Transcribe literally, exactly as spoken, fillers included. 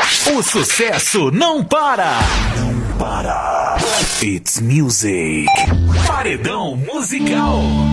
O sucesso não para. Não para. It's music. Paredão musical.